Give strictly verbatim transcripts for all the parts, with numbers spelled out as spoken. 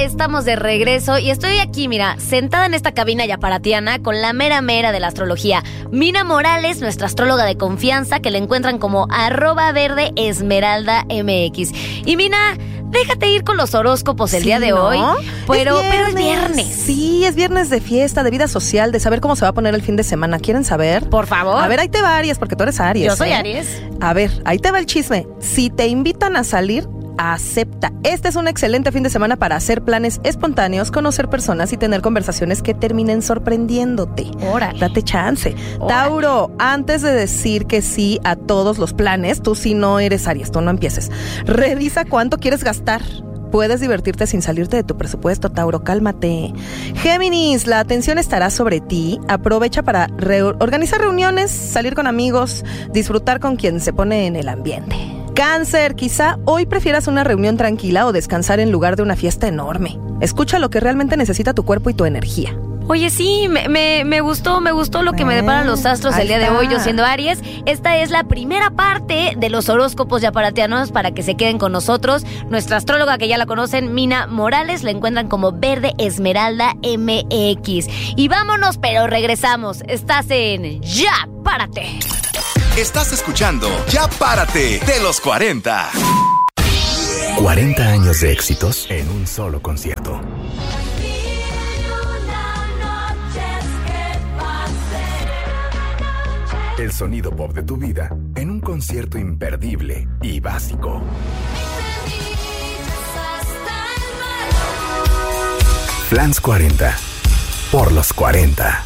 estamos de regreso y estoy aquí, mira, sentada en esta cabina yaparatiana con la mera mera de la astrología, Mina Morales, nuestra astróloga de confianza, que la encuentran como arroba verde esmeralda mx. Y Mina, déjate ir con los horóscopos el sí, día de ¿no? hoy, pero es pero es viernes. Sí, es viernes de fiesta, de vida social, de saber cómo se va a poner el fin de semana. ¿Quieren saber? Por favor. A ver, ahí te va Aries, porque tú eres Aries. Yo soy ¿eh? Aries. A ver, ahí te va el chisme. Si te invitan a salir, acepta. Este es un excelente fin de semana para hacer planes espontáneos, conocer personas y tener conversaciones que terminen sorprendiéndote. Órale. Date chance. Órale. Tauro, antes de decir que sí a todos los planes, tú sí no eres Aries, tú no empieces. Revisa cuánto quieres gastar. Puedes divertirte sin salirte de tu presupuesto, Tauro, cálmate. Géminis, la atención estará sobre ti. Aprovecha para re- organizar reuniones, salir con amigos, disfrutar con quien se pone en el ambiente. Cáncer, quizá hoy prefieras una reunión tranquila o descansar en lugar de una fiesta enorme. Escucha lo que realmente necesita tu cuerpo y tu energía. Oye, sí, me, me, me gustó, me gustó lo que me deparan los astros el día de hoy, yo siendo Aries. Esta es la primera parte de los horóscopos yaparatianos para que se queden con nosotros. Nuestra astróloga, que ya la conocen, Mina Morales, la encuentran como Verde Esmeralda M X. Y vámonos, pero regresamos. Estás en Ya Párate. Estás escuchando Ya Párate de los cuarenta. cuarenta años de éxitos en un solo concierto. El sonido pop de tu vida en un concierto imperdible y básico. Flans cuarenta. Por los cuarenta.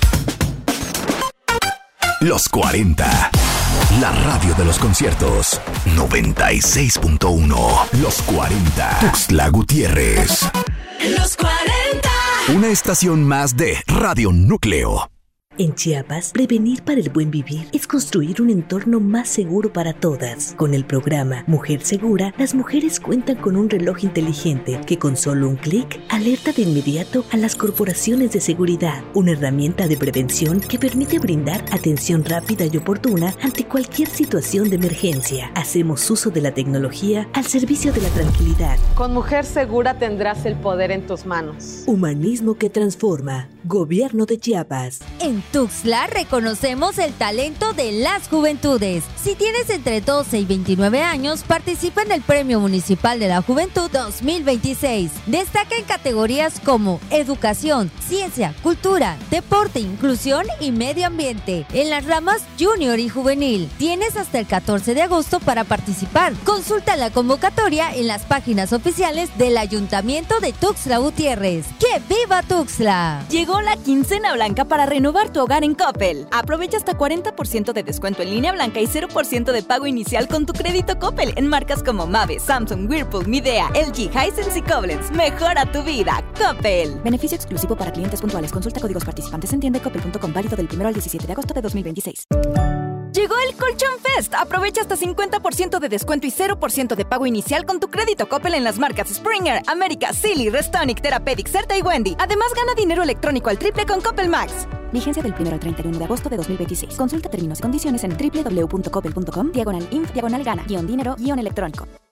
Los cuarenta. La radio de los conciertos. noventa y seis punto uno. Los cuarenta. Tuxtla Gutiérrez. Los cuarenta. Una estación más de Radio Núcleo. En Chiapas, prevenir para el buen vivir es construir un entorno más seguro para todas. Con el programa Mujer Segura, las mujeres cuentan con un reloj inteligente que con solo un clic alerta de inmediato a las corporaciones de seguridad. Una herramienta de prevención que permite brindar atención rápida y oportuna ante cualquier situación de emergencia. Hacemos uso de la tecnología al servicio de la tranquilidad. Con Mujer Segura tendrás el poder en tus manos. Humanismo que transforma. Gobierno de Chiapas. En Tuxtla reconocemos el talento de las juventudes. Si tienes entre doce y veintinueve años, participa en el Premio Municipal de la Juventud dos mil veintiséis. Destaca en categorías como educación, ciencia, cultura, deporte, inclusión y medio ambiente. En las ramas junior y juvenil. Tienes hasta el catorce de agosto para participar. Consulta la convocatoria en las páginas oficiales del Ayuntamiento de Tuxtla Gutiérrez. ¡Que viva Tuxtla! Llegó la quincena blanca para renovar tu hogar en Coppel. Aprovecha hasta cuarenta por ciento de descuento en línea blanca y cero por ciento de pago inicial con tu crédito Coppel en marcas como Mave, Samsung, Whirlpool, Midea, L G, Hisense y Koblenz. Mejora tu vida, Coppel. Beneficio exclusivo para clientes puntuales. Consulta códigos participantes en tienda coppel punto com, válido del primero al diecisiete de agosto de dos mil veintiséis. Llegó el Colchón Fest. Aprovecha hasta cincuenta por ciento de descuento y cero por ciento de pago inicial con tu crédito Coppel en las marcas Springer, América, Silly, Restonic, Therapeutic, Certa y Wendy. Además, gana dinero electrónico al triple con Coppel Max. Vigencia del primero al treinta y uno de agosto de dos mil veintiséis. Consulta términos y condiciones en doble u doble u doble u punto coppel punto com, diagonal inf, diagonal gana, guión dinero, guión electrónico.